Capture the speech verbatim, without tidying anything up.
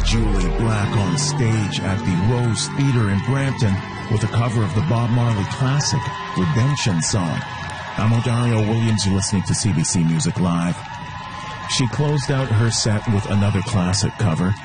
Julie Black on stage at the Rose Theatre in Brampton with a cover of the Bob Marley classic, Redemption Song. I'm O'Dario Williams. You're listening to C B C Music Live. She closed out her set with another classic cover,